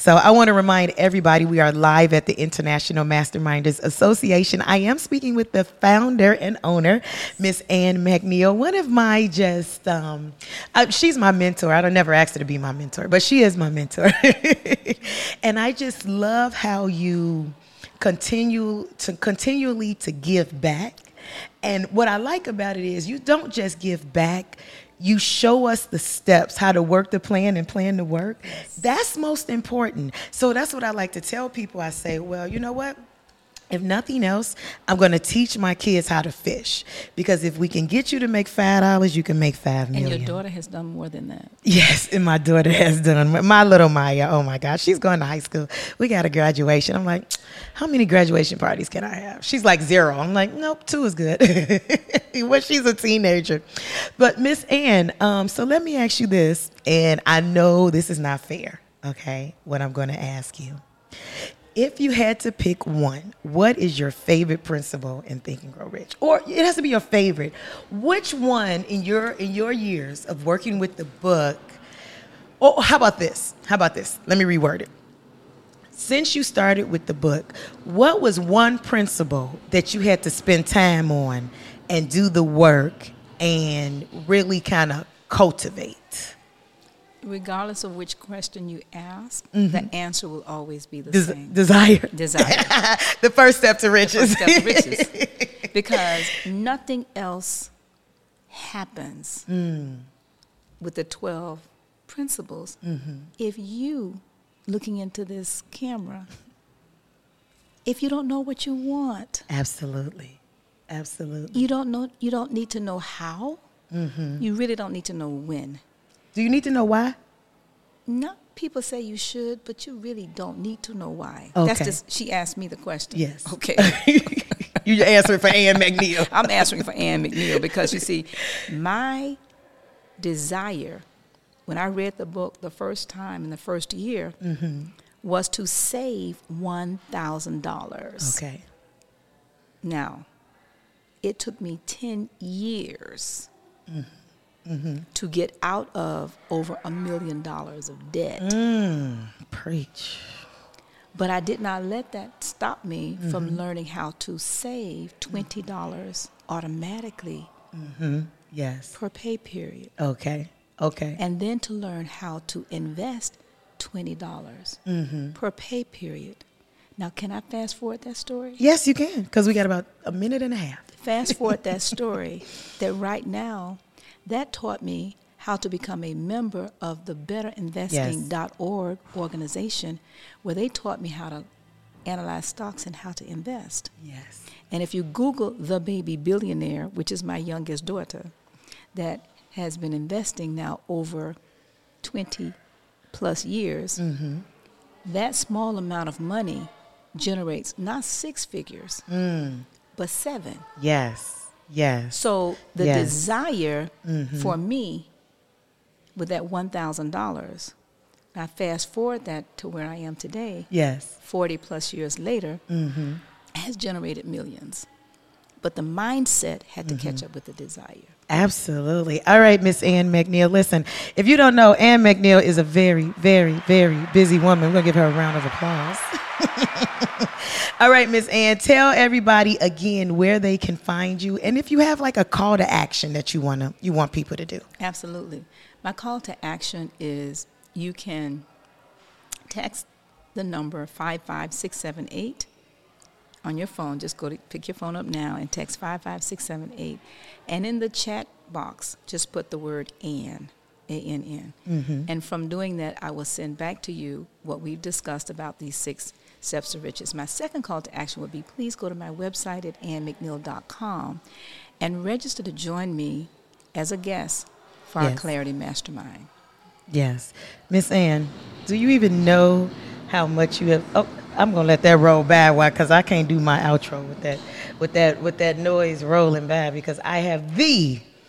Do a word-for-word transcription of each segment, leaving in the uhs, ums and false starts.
So I want to remind everybody we are live at the International Masterminders Association. I am speaking with the founder and owner, Miss Ann McNeil, one of my just, um, uh, she's my mentor. I don't never ask her to be my mentor, but she is my mentor. And I just love how you continue to continually to give back. And what I like about it is you don't just give back, you show us the steps, how to work the plan and plan to work. Yes. That's most important. So that's what I like to tell people. I say, well, you know what? If nothing else, I'm going to teach my kids how to fish. Because if we can get you to make five dollars, you can make five million. And your daughter has done more than that. Yes, and my daughter has done. My little Maya, oh my gosh, she's going to high school. We got a graduation. I'm like, how many graduation parties can I have? She's like zero. I'm like, nope, two is good. Well, she's a teenager. But Miss Ann, um, so let me ask you this, and I know this is not fair, okay, what I'm going to ask you. If you had to pick one, what is your favorite principle in Think and Grow Rich? Or it has to be your favorite. Which one in your in your years of working with the book? Oh, how about this? How about this? Let me reword it. Since you started with the book, what was one principle that you had to spend time on and do the work and really kind of cultivate? Regardless of which question you ask, mm-hmm. the answer will always be the Des- same. Desire. Desire. The first step to riches. The first step to riches. Because nothing else happens mm. with the twelve principles mm-hmm. if you, looking into this camera, if you don't know what you want. Absolutely. Absolutely. You don't know. You don't need to know how. Mm-hmm. You really don't need to know when. Do you need to know why? No, people say you should, but you really don't need to know why. Okay. That's just, she asked me the question. Yes. Okay. You're answering for Ann McNeil. I'm answering for Ann McNeil because, you see, my desire, when I read the book the first time in the first year, mm-hmm. was to save one thousand dollars. Okay. Now, it took me ten years. Mm-hmm. Mm-hmm. to get out of over a million dollars of debt. Mm, preach. But I did not let that stop me mm-hmm. from learning how to save twenty dollars automatically mm-hmm. yes. per pay period. Okay, okay. And then to learn how to invest twenty dollars mm-hmm. per pay period. Now, can I fast forward that story? Yes, you can, because we got about a minute and a half. Fast forward that story that right now, that taught me how to become a member of the better investing dot org yes. organization, where they taught me how to analyze stocks and how to invest. Yes. And if you Google The Baby Billionaire, which is my youngest daughter, that has been investing now over twenty plus years, mm-hmm. that small amount of money generates not six figures, mm. but seven. Yes. Yes. So the yes. desire mm-hmm. for me with that one thousand dollars, I fast forward that to where I am today, yes. forty plus years later, mm-hmm. has generated millions. But the mindset had to mm-hmm. catch up with the desire. Absolutely. All right, Miss Ann McNeil. Listen, if you don't know, Ann McNeil is a very, very, very busy woman. We're going to give her a round of applause. All right, Miss Ann, tell everybody again where they can find you, and if you have like a call to action that you want to you want people to do. Absolutely. My call to action is you can text the number five five six seven eight on your phone. Just go to pick your phone up now and text five five six seven eight, and in the chat box, just put the word Ann. A N N. Mm-hmm. And from doing that, I will send back to you what we've discussed about these six steps to riches. My second call to action would be, please go to my website at ann mcneil dot com and register to join me as a guest for yes. our Clarity Mastermind. Yes. Miss Ann, do you even know how much you have? Oh, I'm gonna let that roll by, why? Because I can't do my outro with that, with that, with that noise rolling by, because I have the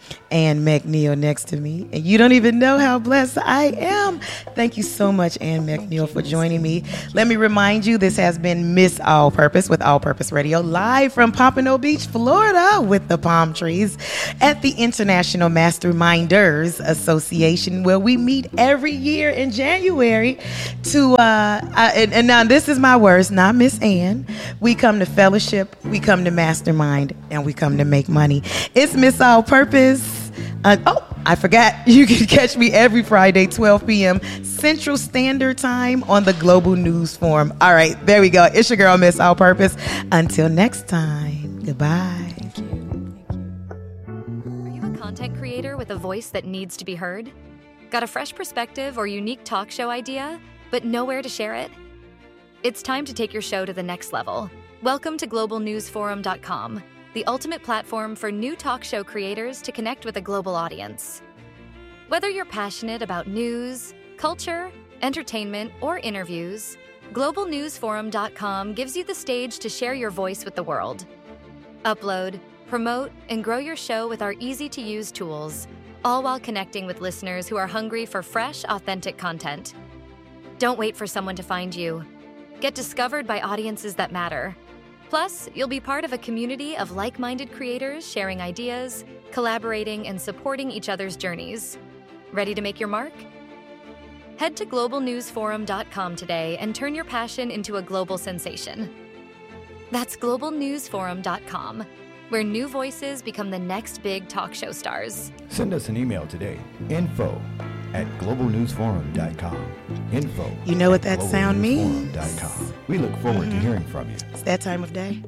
Ann McNeil next to me. And you don't even know how blessed I am. Thank you so much, Ann McNeil, for joining me. Let me remind you, this has been Miss All Purpose with All Purpose Radio, live from Pompano Beach, Florida, with the palm trees at the International Masterminders Association, where we meet every year in January to, uh, I, and, and now this is my words, not Miss Ann. We come to fellowship, we come to mastermind, and we come to make money. It's Miss All Purpose. Uh, oh, I forgot. You can catch me every Friday, twelve p.m. Central Standard Time on the Global News Forum. All right, there we go. It's your girl, Miss All Purpose. Until next time, goodbye. Thank you. Thank you. Are you a content creator with a voice that needs to be heard? Got a fresh perspective or unique talk show idea, but nowhere to share it? It's time to take your show to the next level. Welcome to global news forum dot com, the ultimate platform for new talk show creators to connect with a global audience. Whether you're passionate about news, culture, entertainment, or interviews, global news forum dot com gives you the stage to share your voice with the world. Upload, promote, and grow your show with our easy-to-use tools, all while connecting with listeners who are hungry for fresh, authentic content. Don't wait for someone to find you. Get discovered by audiences that matter. Plus, you'll be part of a community of like-minded creators sharing ideas, collaborating, and supporting each other's journeys. Ready to make your mark? Head to global news forum dot com today and turn your passion into a global sensation. That's global news forum dot com, where new voices become the next big talk show stars. Send us an email today, info at global news forum dot com. Info. You know what that sound means? We look forward mm-hmm. to hearing from you. It's that time of day.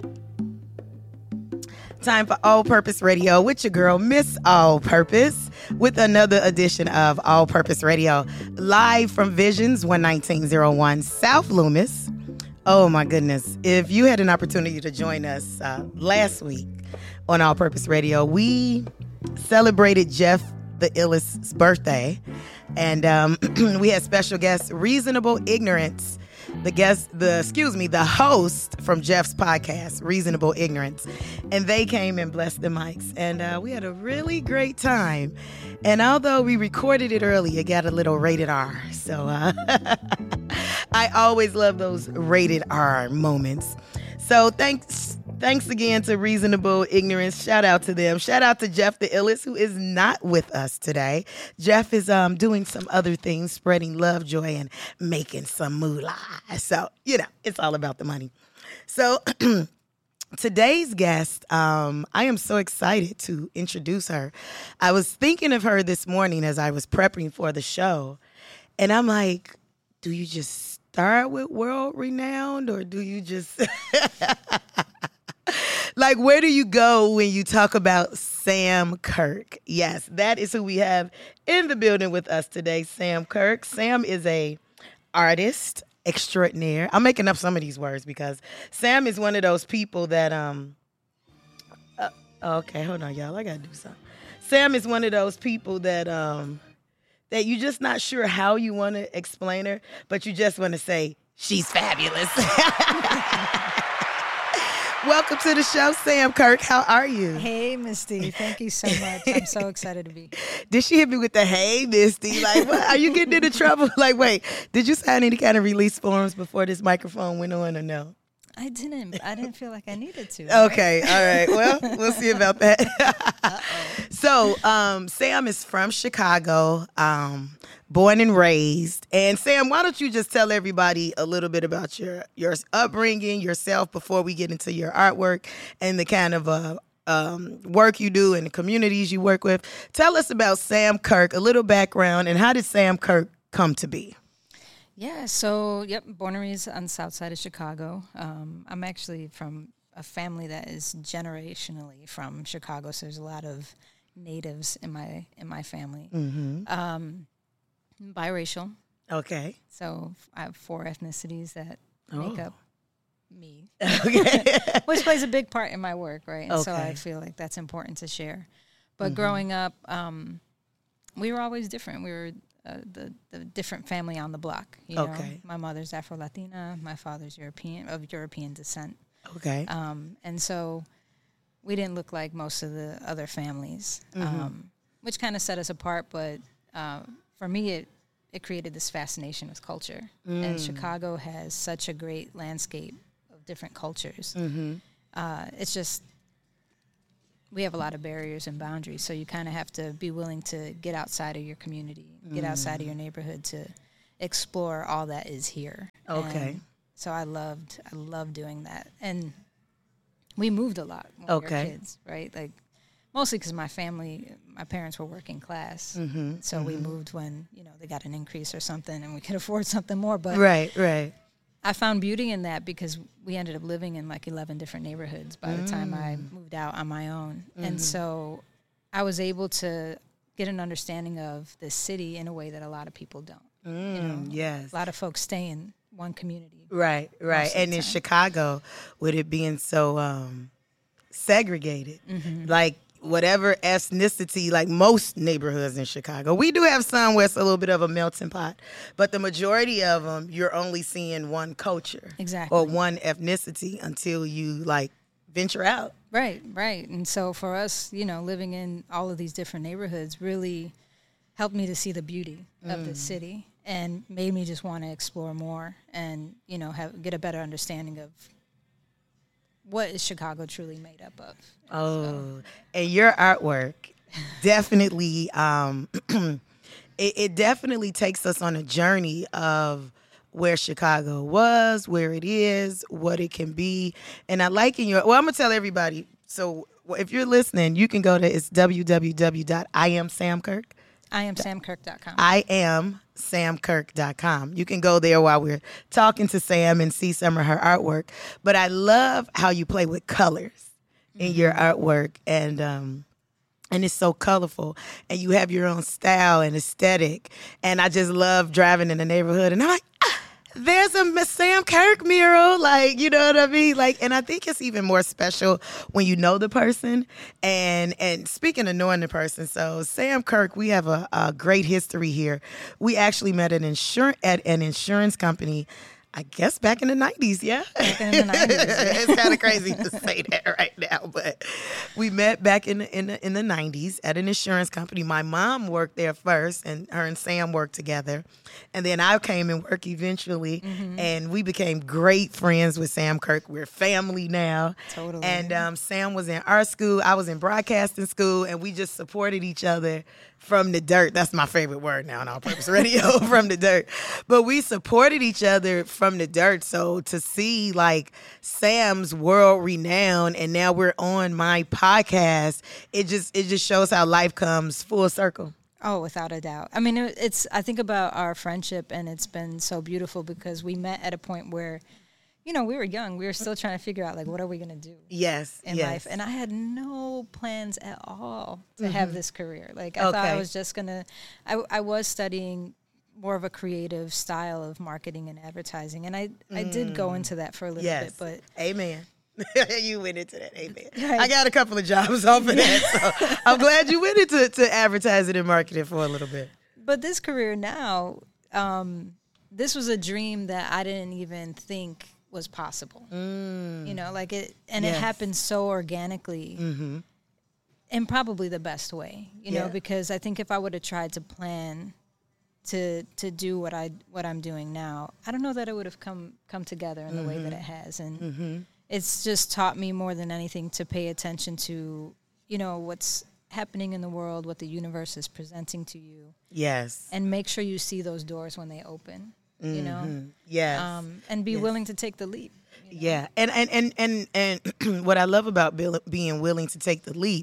Time for All Purpose Radio with your girl, Miss All Purpose, with another edition of All Purpose Radio, live from Visions one nineteen oh one South Loomis. Oh my goodness. If you had an opportunity to join us uh, last week on All Purpose Radio, we celebrated Jeff the Illest's birthday. And um, we had special guest, Reasonable Ignorance, the guest, the, excuse me, the host from Jeff's podcast, Reasonable Ignorance. And they came and blessed the mics. And uh, we had a really great time. And although we recorded it early, it got a little rated R. So uh, I always love those rated R moments. So thanks. Thanks again to Reasonable Ignorance. Shout out to them. Shout out to Jeff the Illest, who is not with us today. Jeff is um, doing some other things, spreading love, joy, and making some moolah. So, you know, it's all about the money. So today's guest, um, I am so excited to introduce her. I was thinking of her this morning as I was prepping for the show, and I'm like, do you just start with world renowned, or do you just... Like, where do you go when you talk about Sam Kirk? Yes, that is who we have in the building with us today, Sam Kirk. Sam is a artist extraordinaire. I'm making up some of these words because Sam is one of those people that, um, uh, okay, hold on, y'all. I got to do something. Sam is one of those people that, um, that you're just not sure how you want to explain her, but you just want to say, she's fabulous. Welcome to the show, Sam Kirk. How are you? Hey, Misty. Thank you so much. I'm so excited to be here. Did she hit me with the hey, Misty? Like, what? Are you getting into trouble? Like, wait, did you sign any kind of release forms before this microphone went on or no? I didn't. I didn't feel like I needed to. Okay. All right. Well, we'll see about that. Uh-oh. So, um, Sam is from Chicago, um, born and raised. And Sam, why don't you just tell everybody a little bit about your, your upbringing, yourself, before we get into your artwork and the kind of uh, um, work you do and the communities you work with. Tell us about Sam Kirk, a little background, and how did Sam Kirk come to be? Yeah, so, yep, born and raised on the south side of Chicago. Um, I'm actually from a family that is generationally from Chicago, so there's a lot of natives in my in my family. Mm-hmm. Um, biracial. Okay. So I have four ethnicities that oh. make up me, okay. which plays a big part in my work, right? And okay. so I feel like that's important to share. But mm-hmm. growing up, um, we were always different. We were uh, the, the different family on the block. You know? Okay. My mother's Afro-Latina. My father's European, of European descent. Okay. Um, and so we didn't look like most of the other families. Mm-hmm. Um, which kind of set us apart. But uh, for me, it it created this fascination with culture. Mm. And Chicago has such a great landscape of different cultures. Mm-hmm. Uh, it's just, we have a lot of barriers and boundaries, so you kind of have to be willing to get outside of your community, mm. get outside of your neighborhood to explore all that is here. Okay. And so I loved, I loved doing that. And we moved a lot when okay. we were kids, right? Like, mostly because my family, my parents were working class. Mm-hmm, so mm-hmm. we moved when, you know, they got an increase or something and we could afford something more. But right, right. I found beauty in that because we ended up living in like eleven different neighborhoods by mm. the time I moved out on my own. Mm-hmm. And so I was able to get an understanding of the city in a way that a lot of people don't. Mm, you know, yes. A lot of folks stay in one community. Right, right. And in Chicago, with it being so um, segregated, mm-hmm. like whatever ethnicity, like most neighborhoods in Chicago, we do have some where it's a little bit of a melting pot, but the majority of them, you're only seeing one culture. Exactly. Or one ethnicity until you like venture out. Right, right. And so for us, you know, living in all of these different neighborhoods really helped me to see the beauty mm. of the city and made me just want to explore more and, you know, have get a better understanding of what is Chicago truly made up of. Oh, so. And your artwork definitely, um, it, it definitely takes us on a journey of where Chicago was, where it is, what it can be. And I like in your, well, I'm going to tell everybody. So if you're listening, you can go to, it's w w w dot i am sam kirk. I am sam kirk dot com. I am sam kirk dot com. You can go there while we're talking to Sam and see some of her artwork. But I love how you play with colors in your artwork, and um, and it's so colorful, and you have your own style and aesthetic. And I just love driving in the neighborhood, and I'm like, ah, there's a Sam Kirk mural, like, you know what I mean? Like, and I think it's even more special when you know the person. And and speaking of knowing the person, so Sam Kirk, we have a, a great history here. We actually met an insur- at an insurance company, I guess back in the nineties, yeah? Back in the nineties. It's kind of crazy to say that right now, but we met back in the, in the, in the nineties at an insurance company. My mom worked there first, and her and Sam worked together. And then I came and worked eventually, mm-hmm. and we became great friends with Sam Kirk. We're family now. Totally. And um, Sam was in art school. I was in broadcasting school, and we just supported each other from the dirt. That's my favorite word now on All Purpose Radio, from the dirt. But we supported each other from the dirt. So to see like Sam's world renowned, and now we're on my podcast, it just it just shows how life comes full circle. Oh, without a doubt. I mean, it, it's, I think about our friendship, and it's been so beautiful because we met at a point where, you know, we were young. We were still trying to figure out, like, what are we going to do? Yes, in yes. life? And I had no plans at all to mm-hmm. have this career. Like, I okay. thought I was just going to, I, I was studying more of a creative style of marketing and advertising. And I, mm. I did go into that for a little yes. bit. But amen. You went into that, amen. Right. I got a couple of jobs off of that, so I'm glad you went into to advertising and marketing for a little bit. But this career now, um, this was a dream that I didn't even think was possible. Mm. You know, like it, and yes. it happened so organically, mm-hmm. in probably the best way. You yeah. know, because I think if I would have tried to plan to to do what I what I'm doing now, I don't know that it would have come come together in mm-hmm. the way that it has. And mm-hmm. it's just taught me more than anything to pay attention to, you know, what's happening in the world, what the universe is presenting to you. Yes. And make sure you see those doors when they open, mm-hmm. you know? Yes. Um, and be yes. willing to take the leap. You know? Yeah. And, and, and, and, and what I love about being willing to take the leap,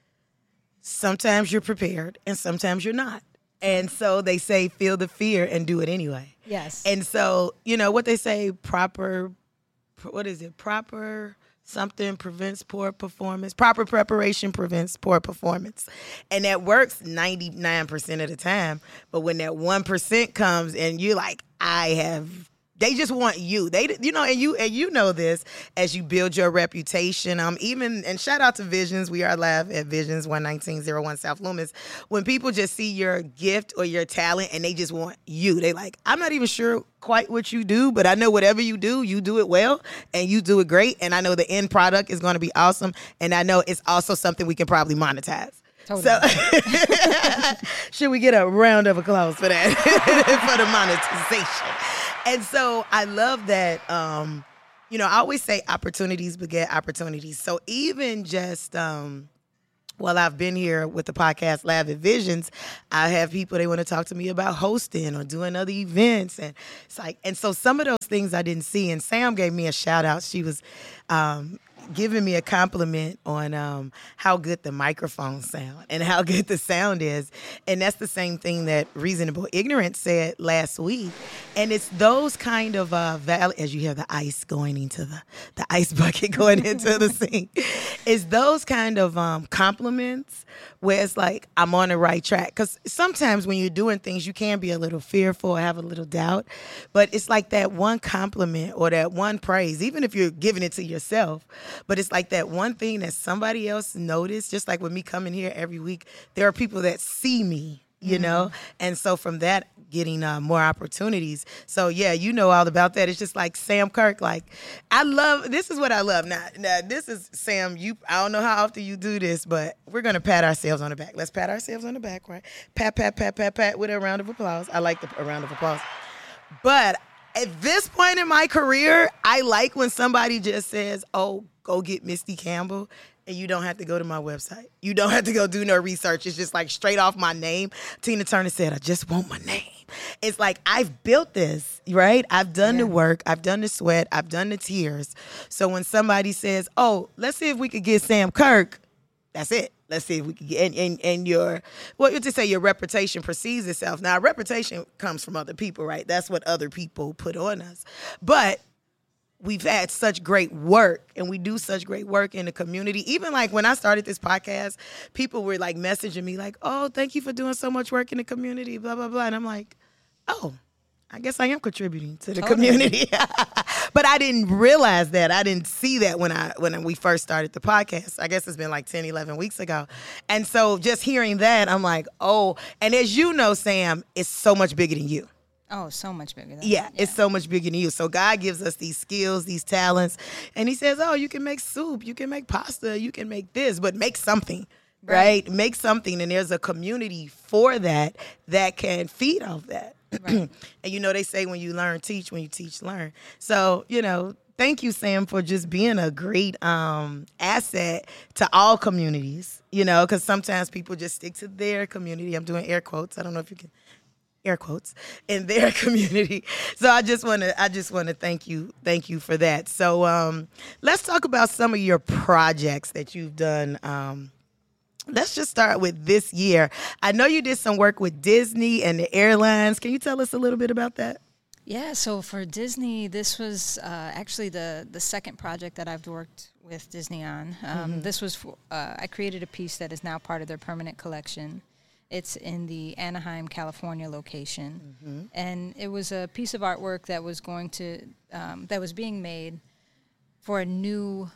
sometimes you're prepared and sometimes you're not. And so they say, feel the fear and do it anyway. Yes. And so, you know, what they say, proper what is it? Proper something prevents poor performance. Proper preparation prevents poor performance. And that works ninety-nine percent of the time. But when that one percent comes and you're like, I have, they just want you. They, you know, and you and you know this as you build your reputation. Um, even, and shout out to Visions. We are live at Visions one nineteen oh one South Loomis. When people just see your gift or your talent and they just want you, they like, I'm not even sure quite what you do, but I know whatever you do, you do it well and you do it great. And I know the end product is going to be awesome. And I know it's also something we can probably monetize. Totally. So should we get a round of applause for that, for the monetization? And so I love that, um, you know, I always say opportunities beget opportunities. So even just, um, while I've been here with the podcast Lab at Visions, I have people, they want to talk to me about hosting or doing other events. And it's like, and so some of those things I didn't see. And Sam gave me a shout out. She was um, giving me a compliment on um, how good the microphones sound and how good the sound is. And that's the same thing that Reasonable Ignorance said last week. And it's those kind of, uh, val- as you hear the ice going into the, the ice bucket going into the sink, it's those kind of um, compliments where it's like, I'm on the right track. Because sometimes when you're doing things, you can be a little fearful or have a little doubt. But it's like that one compliment or that one praise, even if you're giving it to yourself. But it's like that one thing that somebody else noticed, just like with me coming here every week, there are people that see me, you mm-hmm. know? And so from that, getting uh, more opportunities. So, yeah, you know all about that. It's just like Sam Kirk. Like, I love, this is what I love. Now, now this is, Sam, you, I don't know how often you do this, but we're going to pat ourselves on the back. Let's pat ourselves on the back, right? Pat, pat, pat, pat, pat with a round of applause. I like the a round of applause. But at this point in my career, I like when somebody just says, oh, go get Misty Campbell, and you don't have to go to my website. You don't have to go do no research. It's just like straight off my name. Tina Turner said, I just want my name. It's like, I've built this, right? I've done yeah. the work. I've done the sweat. I've done the tears. So when somebody says, oh, let's see if we could get Sam Kirk, that's it. Let's see if we can get, and, and, and your, well, you just say your reputation precedes itself. Now, reputation comes from other people, right? That's what other people put on us. But we've had such great work, and we do such great work in the community. Even like when I started this podcast, people were like messaging me like, oh, thank you for doing so much work in the community, blah, blah, blah. And I'm like, oh, I guess I am contributing to the totally. community. But I didn't realize that. I didn't see that when I when we first started the podcast. I guess it's been like ten, eleven weeks ago. And so just hearing that, I'm like, oh, and as you know, Sam, it's so much bigger than you. Oh, so much bigger than yeah, that. Yeah, it's so much bigger than you. So God gives us these skills, these talents, and he says, oh, you can make soup, you can make pasta, you can make this, but make something, right? right? Make something, and there's a community for that that can feed off that. Right. And you know, they say when you learn, teach, when you teach, learn. So, you know, thank you, Sam, for just being a great um, asset to all communities, you know, because sometimes people just stick to their community. I'm doing air quotes. I don't know if you can. Air quotes in their community. So I just want to I just want to thank you thank you for that. So um, let's talk about some of your projects that you've done. Um, let's just start with this year. I know you did some work with Disney and the airlines. Can you tell us a little bit about that? Yeah, so for Disney, this was uh, actually the, the second project that I've worked with Disney on. Um, mm-hmm. This was for, uh, I created a piece that is now part of their permanent collection. It's in the Anaheim, California location, mm-hmm. and it was a piece of artwork that was going to um, that was being made for a new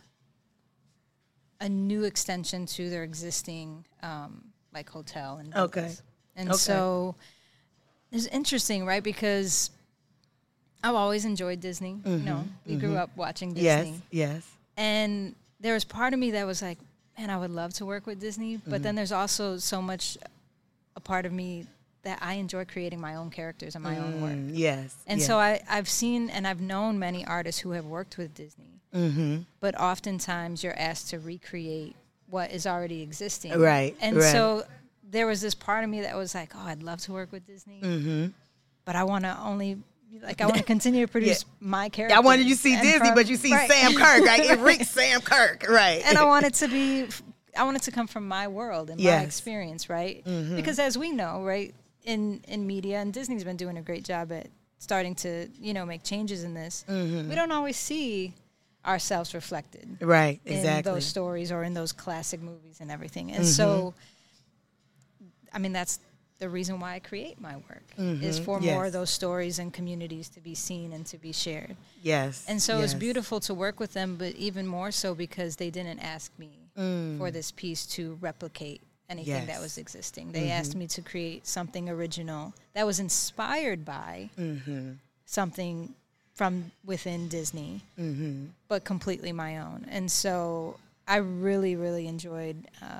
a new extension to their existing um, like hotel and okay, and okay. so it's interesting, right? Because I've always enjoyed Disney. Mm-hmm. You know, we mm-hmm. grew up watching Disney. Yes, yes, and there was part of me that was like, man, I would love to work with Disney, but mm-hmm. then there's also so much. A part of me that I enjoy creating my own characters and my mm, own work. Yes. And yes. so I, I've seen and I've known many artists who have worked with Disney, mm-hmm. but oftentimes you're asked to recreate what is already existing. Right. And right. so there was this part of me that was like, oh, I'd love to work with Disney, mm-hmm. but I want to only... Like, I want to continue to produce yeah. my character. I wanted you to see Disney, from, but you see right. Sam Kirk, right? It reeks Sam Kirk, right. And I want it to be... I want it to come from my world and yes. my experience, right? Mm-hmm. Because as we know, right, in, in media, and Disney's been doing a great job at starting to, you know, make changes in this, mm-hmm. we don't always see ourselves reflected. Right, exactly. In those stories or in those classic movies and everything. And mm-hmm. so, I mean, that's the reason why I create my work, mm-hmm. is for yes. more of those stories and communities to be seen and to be shared. Yes. And so yes. it's beautiful to work with them, but even more so because they didn't ask me mm. for this piece to replicate anything yes. that was existing. They mm-hmm. asked me to create something original that was inspired by mm-hmm. something from within Disney, mm-hmm. but completely my own. And so I really, really enjoyed uh,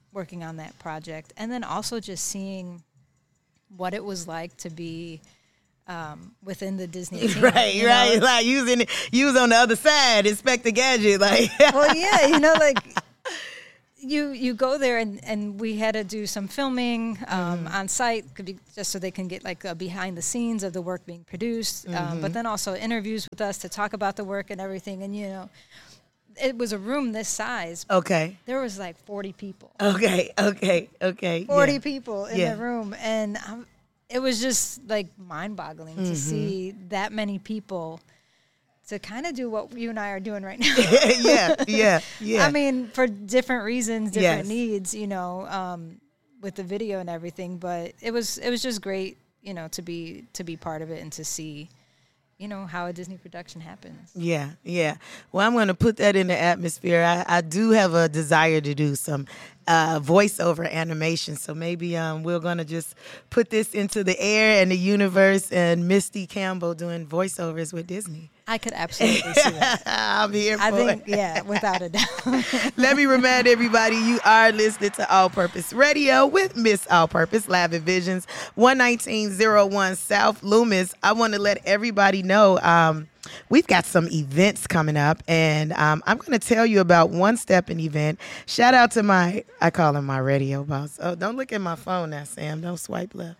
working on that project, and then also just seeing what it was like to be um, within the Disney team. Right, you right. know? Like using you was on the other side, Inspector Gadget. Like, Well, yeah, you know, like you you go there and, and we had to do some filming um, Mm. on site, could be just so they can get like a behind the scenes of the work being produced, um, but then also interviews with us to talk about the work and everything. And you know, it was a room this size. okay, There was like forty people. okay, okay, okay. forty yeah. people in Yeah. the room, and um, it was just like mind-boggling Mm-hmm. to see that many people to kind of do what you and I are doing right now. yeah, yeah, yeah. I mean, for different reasons, different Yes. needs, you know, um, with the video and everything. But it was it was just great, you know, to be to be part of it and to see, you know, how a Disney production happens. Yeah, yeah. Well, I'm going to put that in the atmosphere. I, I do have a desire to do some uh, voiceover animation, so maybe um, we're going to just put this into the air and the universe, and Misty Campbell doing voiceovers with Disney. I could absolutely see that. I'm here for I think, it. yeah, without a doubt. Let me remind everybody you are listening to All Purpose Radio with Miss All Purpose Live at Visions, one nineteen oh one South Loomis. I want to let everybody know um, we've got some events coming up, and um, I'm going to tell you about One Step in event. Shout out to my, I call him my radio boss. Oh, don't look at my phone now, Sam. Don't swipe left.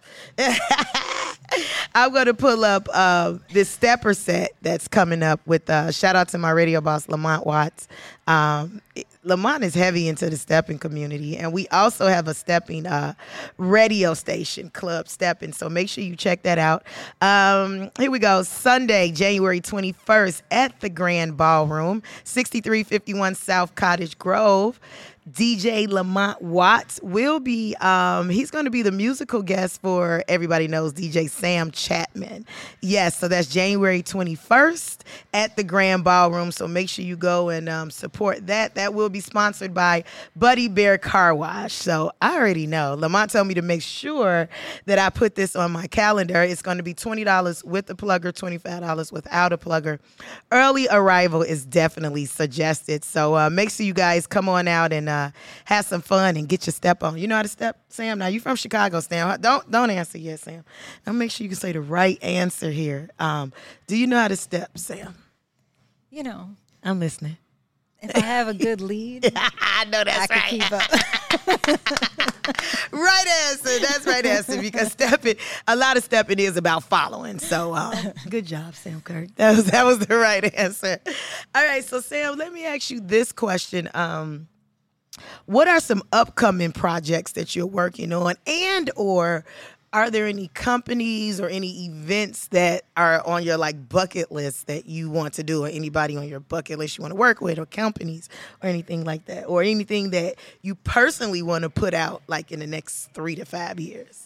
I'm going to pull up uh, this stepper set that's coming up with, uh, shout out to my radio boss, Lamont Watts. Um, Lamont is heavy into the stepping community, and we also have a stepping uh, radio station, Club Stepping, so make sure you check that out. Um, here we go, Sunday, January twenty-first at the Grand Ballroom, sixty-three fifty-one South Cottage Grove. D J Lamont Watts will be, um, he's going to be the musical guest for, everybody knows, D J Sam Chapman. Yes, so that's January twenty-first at the Grand Ballroom, so make sure you go and um, support that. That will be sponsored by Buddy Bear Car Wash. So I already know. Lamont told me to make sure that I put this on my calendar. It's going to be twenty dollars with a plugger, twenty-five dollars without a plugger. Early arrival is definitely suggested, so uh, make sure you guys come on out and uh, have some fun and get your step on. You know how to step, Sam? Now, you from Chicago, Sam. Don't don't answer yet, Sam. Now, make sure you can say the right answer here. Um, do you know how to step, Sam? You know, I'm listening. if I have a good lead, I know I that's can right. keep up. Right answer. That's right answer, because stepping, a lot of stepping is about following. So um, good job, Sam Kirk. That was that was the right answer. All right, so Sam, let me ask you this question. Um, what are some upcoming projects that you're working on, and or are there any companies or any events that are on your like bucket list that you want to do, or anybody on your bucket list you want to work with, or companies or anything like that, or anything that you personally want to put out like in the next three to five years?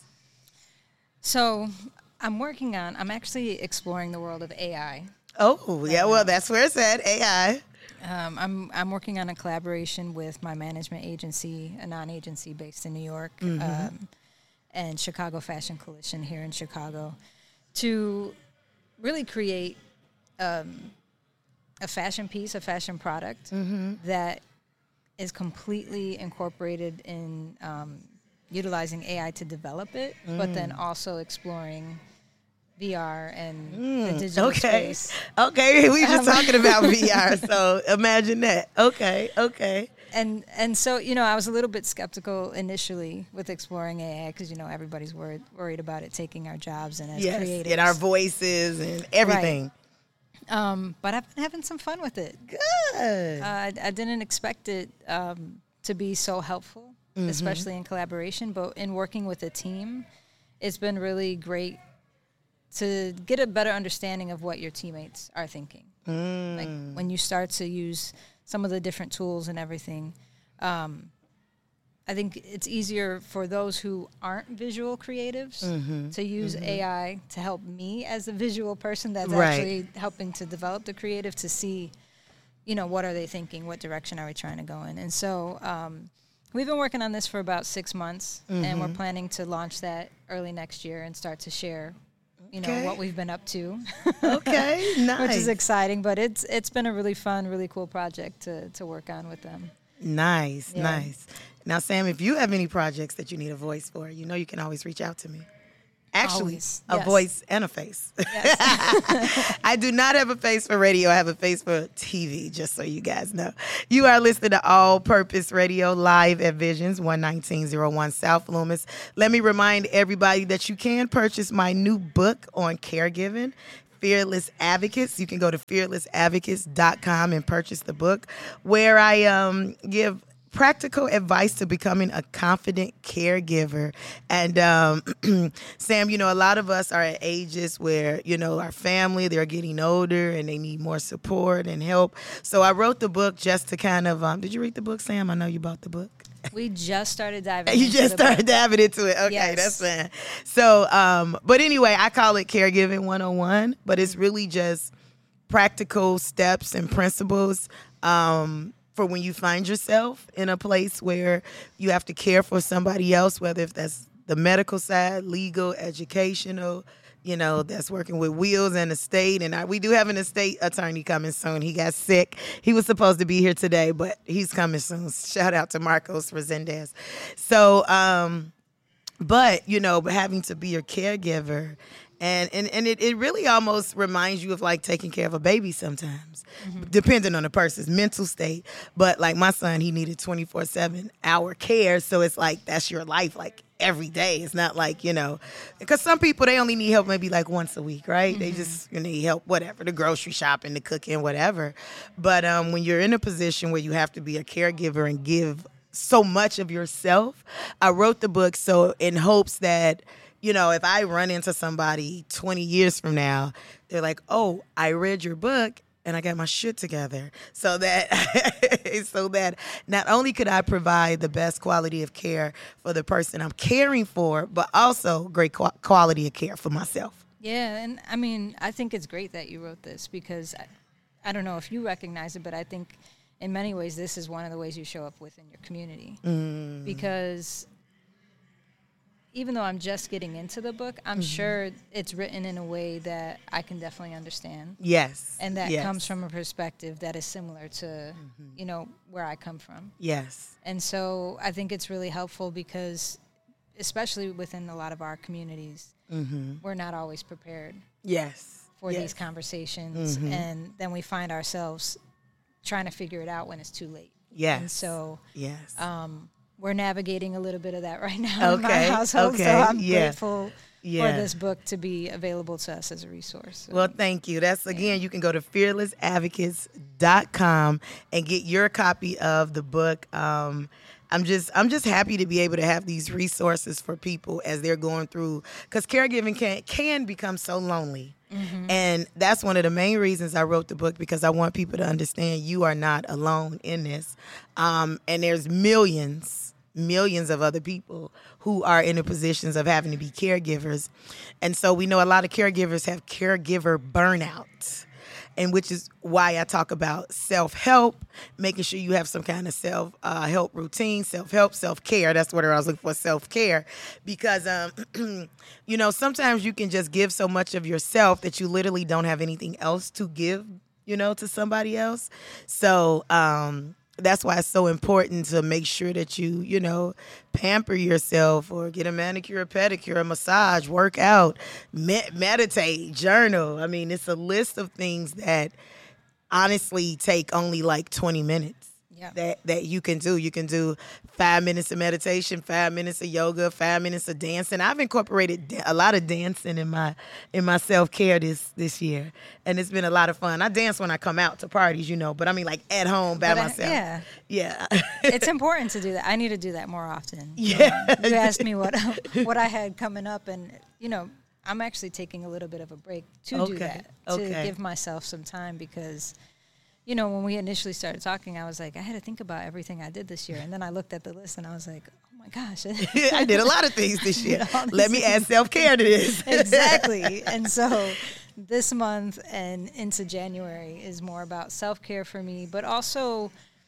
So I'm working on, I'm actually exploring the world of A I. Oh, yeah, well, that's where it's at, A I. Um, I'm I'm working on a collaboration with my management agency, a non-agency based in New York, um, and Chicago Fashion Coalition here in Chicago, to really create um, a fashion piece, a fashion product that is completely incorporated in um, utilizing A I to develop it, but then also exploring V R and the digital Okay. space. Okay, we just Um, talking about V R, so imagine that. Okay, okay. And and so, you know, I was a little bit skeptical initially with exploring A I because, you know, everybody's worried worried about it taking our jobs and as Yes, creatives. and our voices and everything. Um, but I've been having some fun with it. Good. Uh, I, I didn't expect it um, to be so helpful, Mm-hmm. especially in collaboration. But in working with a team, it's been really great to get a better understanding of what your teammates are thinking. Mm. Like when you start to use some of the different tools and everything, um, I think it's easier for those who aren't visual creatives Mm-hmm. to use A I to help me as a visual person that's Right. actually helping to develop the creative to see, you know, what are they thinking? What direction are we trying to go in? And so um, we've been working on this for about six months, and Mm-hmm. we're planning to launch that early next year and start to share, you know, Okay. what we've been up to. Okay, nice. Which is exciting, but it's it's been a really fun, really cool project to, to work on with them. Nice, Yeah. nice. Now, Sam, if you have any projects that you need a voice for, you know you can always reach out to me. Actually, Always. a Yes. voice and a face. Yes. I do not have a face for radio. I have a face for T V, just so you guys know. You are listening to All Purpose Radio live at Visions, one nineteen oh one South Loomis. Let me remind everybody that you can purchase my new book on caregiving, Fearless Advocates. You can go to fearless advocates dot com and purchase the book, where I um, give practical advice to becoming a confident caregiver. And um, Sam, you know, a lot of us are at ages where, you know, our family, they're getting older and they need more support and help. So I wrote the book just to kind of, um, did you read the book, Sam? I know you bought the book. We just started diving You into just the book. started diving into it. Okay, Yes. that's fine. So, um, but anyway, I call it Caregiving one oh one, but it's really just practical steps and principles um, for when you find yourself in a place where you have to care for somebody else, whether if that's the medical side, legal, educational, you know, that's working with wills and estate. And I, we do have an estate attorney coming soon. He got sick. He was supposed to be here today, but he's coming soon. Shout out to Marcos Resendez. So, um, but, you know, having to be your caregiver, and, and, and it, it really almost reminds you of like taking care of a baby sometimes, mm-hmm. depending on the person's mental state. But like my son, he needed twenty-four seven hour care. So it's like, that's your life, like every day. It's not like, you know, because some people, they only need help maybe like once a week, right? Mm-hmm. They just you need help, whatever, the grocery shopping, the cooking, whatever. But um, when you're in a position where you have to be a caregiver and give so much of yourself, I wrote the book so in hopes that, you know, if I run into somebody twenty years from now, they're like, oh, I read your book and I got my shit together. So that so that not only could I provide the best quality of care for the person I'm caring for, but also great qu- quality of care for myself. Yeah, and I mean, I think it's great that you wrote this because I, I don't know if you recognize it, but I think in many ways this is one of the ways you show up within your community. Mm. Because even though I'm just getting into the book, I'm mm-hmm. sure it's written in a way that I can definitely understand. Yes. And that yes. comes from a perspective that is similar to, mm-hmm. you know, where I come from. Yes. And so I think it's really helpful because, especially within a lot of our communities, mm-hmm. we're not always prepared. Yes. For yes. these conversations. Mm-hmm. And then we find ourselves trying to figure it out when it's too late. Yes. And so, yes. Um, we're navigating a little bit of that right now okay. in my household, okay. so I'm yeah. grateful yeah. for this book to be available to us as a resource. So. Well, thank you. That's, again, you can go to fearless advocates dot com and get your copy of the book. Um, I'm just I'm just happy to be able to have these resources for people as they're going through, because caregiving can, can become so lonely. Mm-hmm. And that's one of the main reasons I wrote the book, because I want people to understand you are not alone in this. Um, and there's millions, millions of other people who are in the positions of having to be caregivers. And so we know a lot of caregivers have caregiver burnout, and which is why I talk about self-help, making sure you have some kind of self-help uh, routine, self-help, self-care. That's what I was looking for, self-care. Because, um, you know, sometimes you can just give so much of yourself that you literally don't have anything else to give, you know, to somebody else. So, um, that's why it's so important to make sure that you, you know, pamper yourself, or get a manicure, a pedicure, a massage, work out, med- meditate, journal. I mean, it's a list of things that honestly take only like twenty minutes. Yeah. That that you can do. You can do five minutes of meditation, five minutes of yoga, five minutes of dancing. I've incorporated da- a lot of dancing in my in my self-care this this year, and it's been a lot of fun. I dance when I come out to parties, you know, but I mean like at home by but myself. I, yeah, yeah. It's important to do that. I need to do that more often. Yeah. Um, you asked me what what I had coming up, and you know, I'm actually taking a little bit of a break to okay. do that, to okay. give myself some time, because. You know, when we initially started talking, I was like, I had to think about everything I did this year. And then I looked at the list and I was like, oh my gosh. I did a lot of things this year. Let me add self-care to this. Exactly. And so this month and into January is more about self-care for me, but also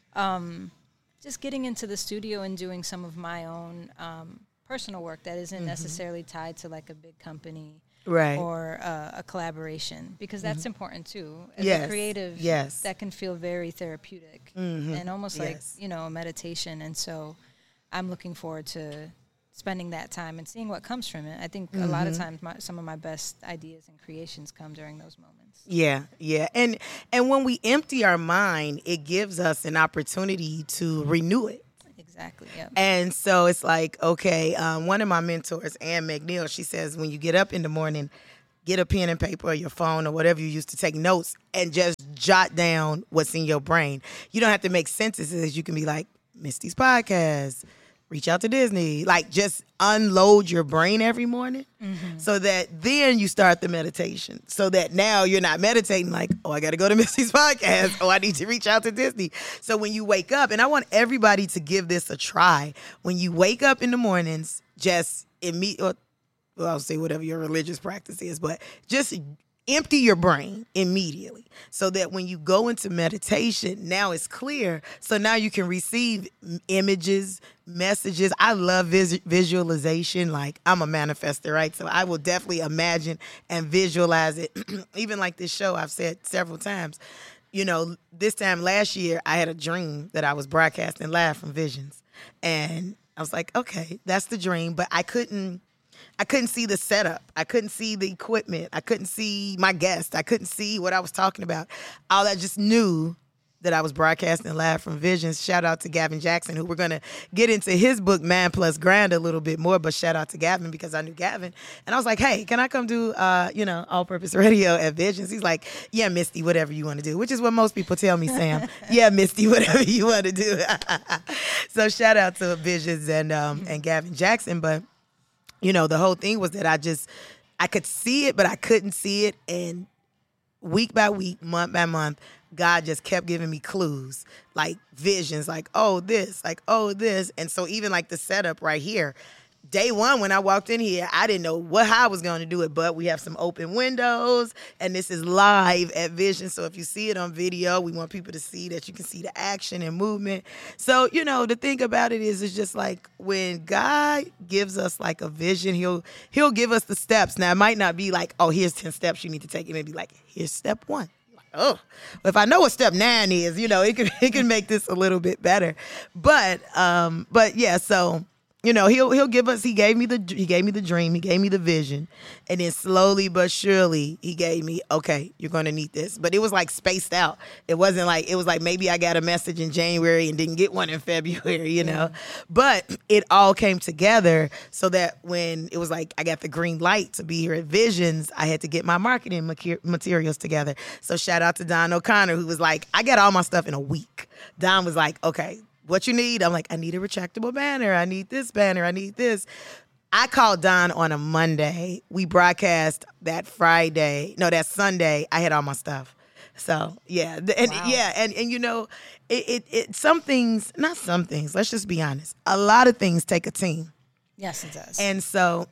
um, just getting into the studio and doing some of my own um, personal work that isn't mm-hmm. necessarily tied to like a big company. Right. Or uh, a collaboration, because that's mm-hmm. important too. As yes. a creative, yes. that can feel very therapeutic mm-hmm. and almost yes. like, you know, a meditation. And so I'm looking forward to spending that time and seeing what comes from it. I think mm-hmm. a lot of times my, some of my best ideas and creations come during those moments. Yeah, yeah. And and when we empty our mind, it gives us an opportunity to renew it. Exactly, yeah. And so it's like, okay, um, one of my mentors, Ann McNeil, she says, when you get up in the morning, get a pen and paper or your phone or whatever you use to take notes and just jot down what's in your brain. You don't have to make sentences. You can be like, Misty's podcast, reach out to Disney. Like, just unload your brain every morning mm-hmm. so that then you start the meditation. So that now you're not meditating like, oh, I got to go to Misty's podcast. Oh, I need to reach out to Disney. So when you wake up, and I want everybody to give this a try. When you wake up in the mornings, just immediately, well, I'll say whatever your religious practice is, but just empty your brain immediately so that when you go into meditation, now it's clear. So now you can receive images, messages. I love vis- visualization. Like, I'm a manifester, right? So I will definitely imagine and visualize it. Even like this show, I've said several times, you know, this time last year, I had a dream that I was broadcasting live from Visions. And I was like, okay, that's the dream. But I couldn't, I couldn't see the setup. I couldn't see the equipment. I couldn't see my guest. I couldn't see what I was talking about. All I just knew that I was broadcasting live from Visions. Shout out to Gavin Jackson, who we're going to get into his book, Man Plus Grind, a little bit more. But shout out to Gavin because I knew Gavin. And I was like, hey, can I come do, uh, you know, all-purpose radio at Visions? He's like, yeah, Misty, whatever you want to do, which is what most people tell me, Sam. Yeah, Misty, whatever you want to do. So shout out to Visions and um, and Gavin Jackson. But you know, the whole thing was that I just, I could see it, but I couldn't see it. And week by week, month by month, God just kept giving me clues, like visions, like, oh, this, like, oh, this. And so even like the setup right here, day one, when I walked in here, I didn't know what how I was going to do it, but we have some open windows, and this is live at Vision. So if you see it on video, we want people to see that you can see the action and movement. So, you know, the thing about it is, it's just like when God gives us like a vision, he'll he'll give us the steps. Now, it might not be like, oh, here's ten steps you need to take. It may be like, here's step one. Oh, well, if I know what step nine is, you know, it can it can make this a little bit better. But um, but yeah, so. You know, he'll he'll give us. He gave me the he gave me the dream. He gave me the vision, and then slowly but surely he gave me, okay, you're gonna need this. But it was like spaced out. It wasn't like it was like maybe I got a message in January and didn't get one in February. You know, yeah. But it all came together so that when it was like I got the green light to be here at Visions, I had to get my marketing materials together. So shout out to Don O'Connor, who was like, I got all my stuff in a week. Don was like, okay, what you need? I'm like, I need a retractable banner. I need this banner. I need this. I called Don on a Monday. We broadcast that Friday. No, that Sunday. I had all my stuff. So, yeah. And wow. yeah, and, and you know, it, it, it some things, not some things, let's just be honest. A lot of things take a team. Yes, it does. And so,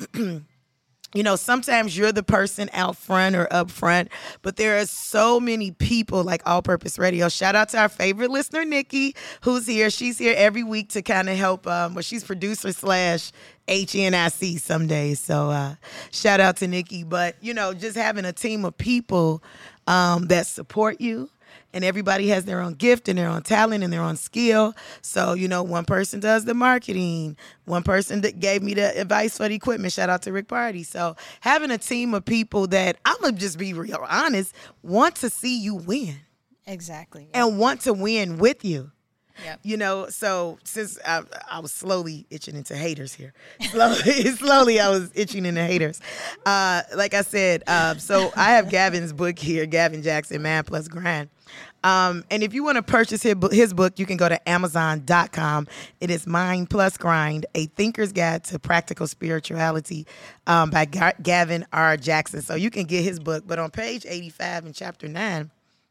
you know, sometimes you're the person out front or up front, but there are so many people like All Purpose Radio. Shout out to our favorite listener, Nikki, who's here. She's here every week to kind of help. Um, well, she's producer slash H N I C some days. So uh, shout out to Nikki. But, you know, just having a team of people um, that support you. And everybody has their own gift and their own talent and their own skill. So, you know, one person does the marketing. One person that gave me the advice for the equipment. Shout out to Rick Party. So having a team of people that, I'm going to just be real honest, want to see you win. Exactly. Yeah. And want to win with you. Yep. You know, so since I, I was slowly itching into haters here, slowly, slowly I was itching into haters. Uh, like I said, uh, so I have Gavin's book here, Gavin Jackson, Man Plus Grind. Um, and if you want to purchase his, his book, you can go to amazon dot com. It is Mind Plus Grind, A Thinker's Guide to Practical Spirituality um, by Ga- Gavin R. Jackson. So you can get his book. But on page eighty-five in chapter nine,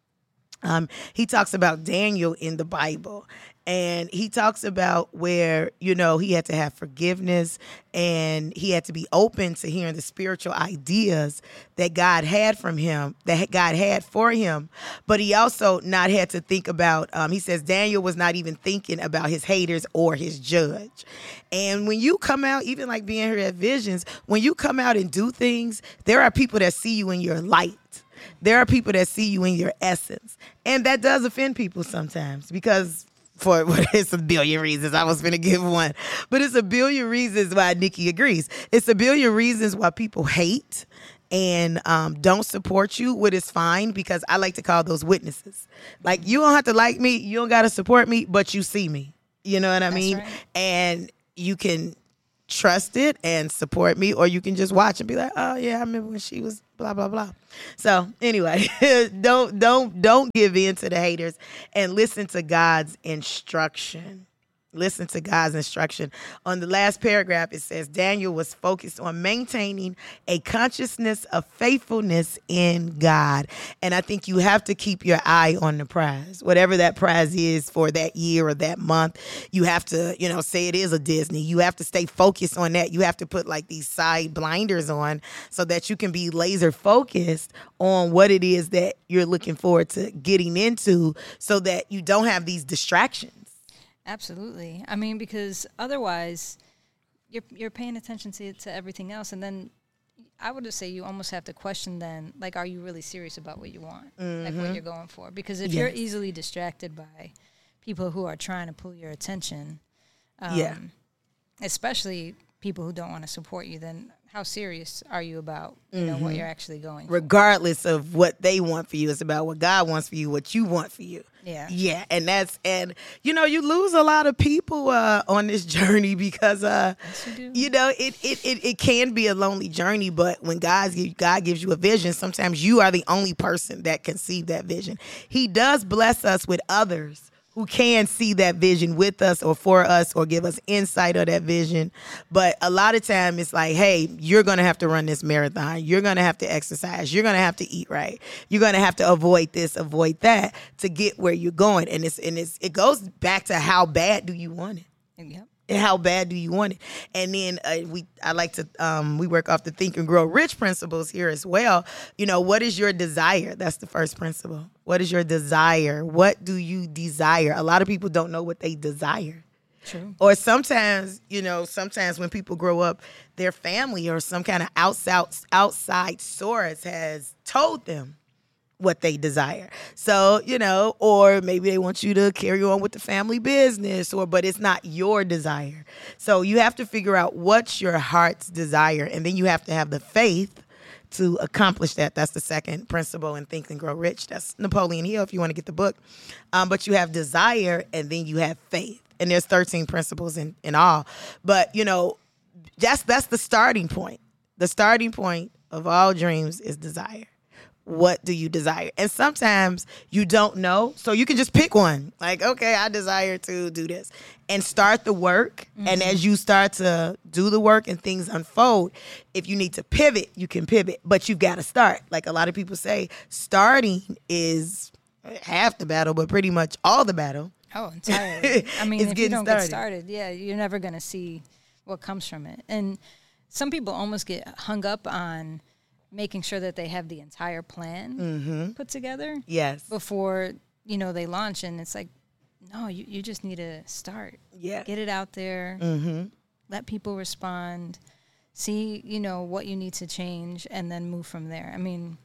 Um, he talks about Daniel in the Bible, and he talks about where, you know, he had to have forgiveness and he had to be open to hearing the spiritual ideas that God had from him, that God had for him. But he also not had to think about, um, he says Daniel was not even thinking about his haters or his judge. And when you come out, even like being here at Visions, when you come out and do things, there are people that see you in your light. There are people that see you in your essence. And that does offend people sometimes because for what it's a billion reasons. I was going to give one, but it's a billion reasons why Nikki agrees. It's a billion reasons why people hate and um, don't support you, what is fine, because I like to call those witnesses. Like, you don't have to like me, you don't got to support me, but you see me. You know what I That's mean? right. And you can trust it and support me, or you can just watch and be like, oh yeah, I remember when she was blah blah blah. So anyway, don't don't don't give in to the haters and listen to God's instruction. Listen to God's instruction. On the last paragraph, it says Daniel was focused on maintaining a consciousness of faithfulness in God. And I think you have to keep your eye on the prize, whatever that prize is for that year or that month. You have to, you know, say it is a Disney. You have to stay focused on that. You have to put like these side blinders on so that you can be laser focused on what it is that you're looking forward to getting into, so that you don't have these distractions. Absolutely. I mean, because otherwise you're you're paying attention to to everything else, and then I would just say you almost have to question then, like, are you really serious about what you want, mm-hmm. like what you're going for? Because if yes. you're easily distracted by people who are trying to pull your attention, um, yeah, especially people who don't want to support you, then how serious are you about, you mm-hmm. know, what you're actually going for? Regardless of what they want for you, it's about what God wants for you, what you want for you. Yeah. Yeah. And that's, and, you know, you lose a lot of people uh, on this journey because, uh, yes, you, do. you know, it, it, it, it can be a lonely journey, but when God's, God gives you a vision, sometimes you are the only person that can see that vision. He does bless us with others who can see that vision with us or for us or give us insight of that vision. But a lot of time it's like, hey, you're going to have to run this marathon. You're going to have to exercise. You're going to have to eat right. You're going to have to avoid this, avoid that to get where you're going. And it's and it's it goes back to how bad do you want it? Yep. And how bad do you want it? And then uh, we, I like to, um, we work off the Think and Grow Rich principles here as well. You know, what is your desire? That's the first principle. What is your desire? What do you desire? A lot of people don't know what they desire. True. Or sometimes, you know, sometimes when people grow up, their family or some kind of outside, outside source has told them what they desire. So, you know, or maybe they want you to carry on with the family business, or but it's not your desire. So you have to figure out what's your heart's desire, and then you have to have the faith to accomplish that. That's the second principle in Think and Grow Rich. That's Napoleon Hill if you want to get the book. Um, but you have desire, and then you have faith. And there's thirteen principles in, in all. But, you know, that's that's the starting point. The starting point of all dreams is desire. What do you desire? And sometimes you don't know, so you can just pick one. Like, okay, I desire to do this. And start the work. Mm-hmm. And as you start to do the work and things unfold, if you need to pivot, you can pivot. But you've got to start. Like a lot of people say, starting is half the battle, but pretty much all the battle. Oh, entirely. I mean, if you don't started. get started, yeah, you're never going to see what comes from it. And some people almost get hung up on making sure that they have the entire plan mm-hmm. put together. Yes. Before, you know, they launch. And it's like, no, you, you just need to start. Yeah. Get it out there. Mm-hmm. Let people respond. See, you know, what you need to change, and then move from there. I mean,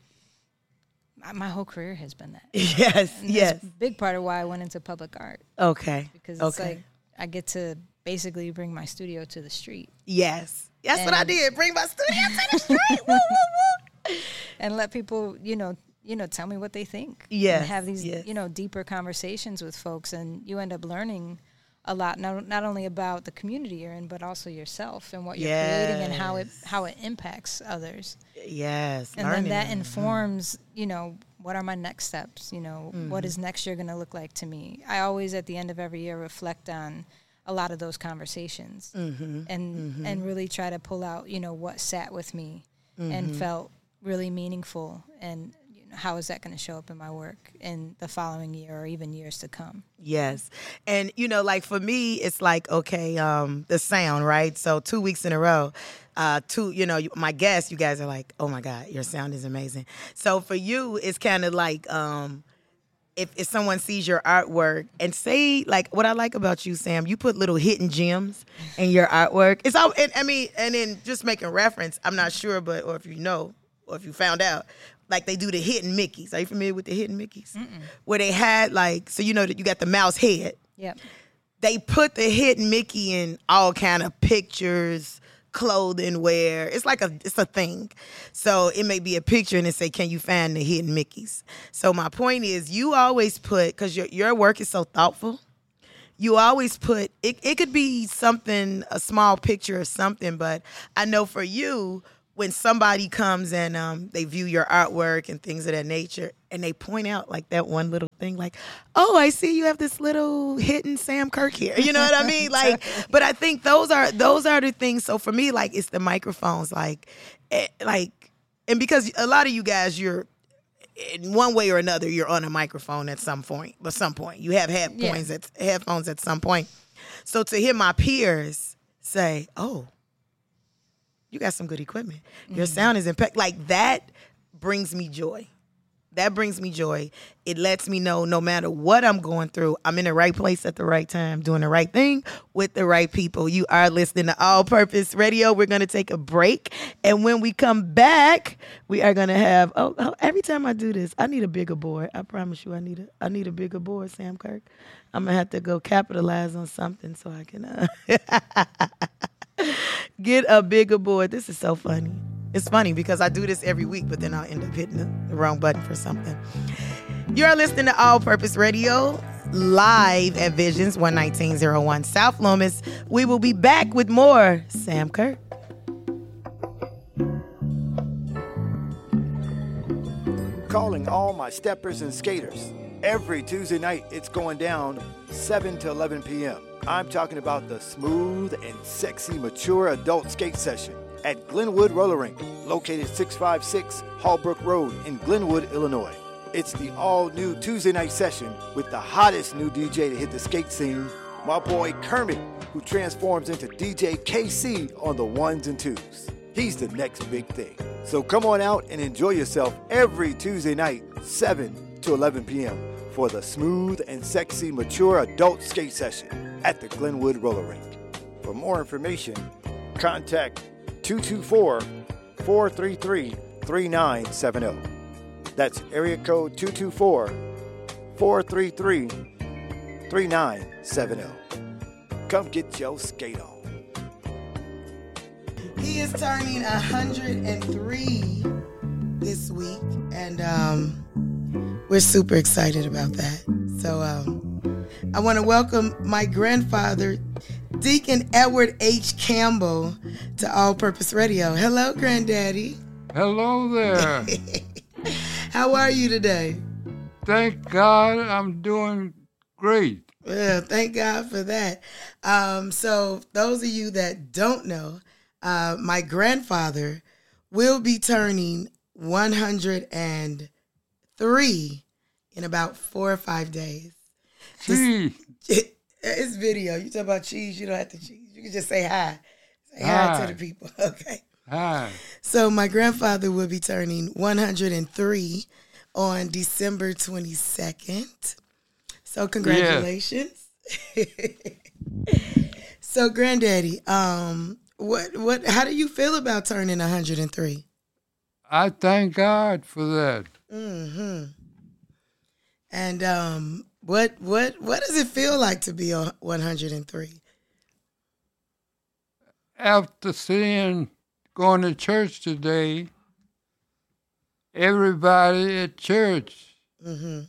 my, my whole career has been that. Yes, and yes. That's a big part of why I went into public art. Okay. Because it's okay. like I get to basically bring my studio to the street. Yes. That's and what I did. Bring my studio to the street. Woo, woo, woo. And let people, you know, you know, tell me what they think. Yes. And have these, yes. you know, deeper conversations with folks, and you end up learning a lot, not, not only about the community you're in, but also yourself and what you're yes. creating and how it how it impacts others. Yes. And then that informs, you know, what are my next steps? You know, mm-hmm. what is next year going to look like to me? I always, at the end of every year, reflect on a lot of those conversations mm-hmm. and mm-hmm. and really try to pull out, you know, what sat with me mm-hmm. and felt really meaningful, and you know, how is that going to show up in my work in the following year or even years to come. Yes. And, you know, like for me, it's like, okay, um, the sound, right? So two weeks in a row, uh, two, you know, my guests, you guys are like, oh my God, your sound is amazing. So for you, it's kind of like, um, If, if someone sees your artwork and say, like, what I like about you, Sam, you put little hidden gems in your artwork. It's all, and, I mean, and then just making reference, I'm not sure, but, or if you know, or if you found out, like they do the hidden Mickeys. Are you familiar with the hidden Mickeys? Mm-mm. Where they had like, so you know that you got the mouse head, Yep. They put the hidden Mickey in all kind of pictures, clothing, wear. It's like a it's a thing. So it may be a picture and it say, can you find the hidden Mickeys? So my point is, you always put, because your your work is so thoughtful, you always put, it, it could be something, a small picture or something, but I know for you, when somebody comes and um, they view your artwork and things of that nature, and they point out like that one little thing, like, oh, I see you have this little hidden Sam Kirk here. You know what I mean? Like, but I think those are those are the things. So for me, like, it's the microphones, like, eh, like, and because a lot of you guys, you're in one way or another, you're on a microphone at some point. At some point, you have headphones Yeah. at headphones at some point. So to hear my peers say, oh, you got some good equipment. Your Mm-hmm. sound is impeccable. Like, that brings me joy. That brings me joy. It lets me know no matter what I'm going through, I'm in the right place at the right time, doing the right thing with the right people. You are listening to All Purpose Radio. We're going to take a break. And when we come back, we are going to have, oh, oh, every time I do this, I need a bigger board. I promise you I need a, I need a bigger board, Sam Kirk. I'm going to have to go capitalize on something so I can uh, get a bigger board. This is so funny. It's funny because I do this every week, but then I'll end up hitting the, the wrong button for something. You're listening to All Purpose Radio, live at Visions one nineteen oh one South Lomas. We will be back with more Sam Kirk. Calling all my steppers and skaters. Every Tuesday night, it's going down seven to eleven p.m. I'm talking about the smooth and sexy mature adult skate session at Glenwood Roller Rink, located six five six Hallbrook Road in Glenwood, Illinois. It's the all-new Tuesday night session with the hottest new D J to hit the skate scene, my boy Kermit, who transforms into D J K C on the ones and twos. He's the next big thing. So come on out and enjoy yourself every Tuesday night, seven to eleven p.m. for the smooth and sexy mature adult skate session at the Glenwood Roller Rink. For more information, contact two two four, four three three, three nine seven zero. That's area code two two four, four three three, three nine seven zero. Come get your skate on. He is turning one hundred three this week, and um, we're super excited about that. So um, I want to welcome my grandfather, Deacon Edward H. Campbell, to All Purpose Radio. Hello, Granddaddy. Hello there. How are you today? Thank God I'm doing great. Well, thank God for that. Um, so those of you that don't know, uh, my grandfather will be turning one hundred three in about four or five days. Gee, It, it's video. You talk about cheese, you don't have to cheese. You can just say hi. Say hi, Hi. to the people. Okay. hi. So my grandfather will be turning one hundred three on December twenty-second. So congratulations. So Granddaddy, um, what what how do you feel about turning one hundred three? I thank God for that. Mm-hmm. And um, what what what does it feel like to be on one hundred three? After seeing, going to church today, everybody at church Mm-hmm.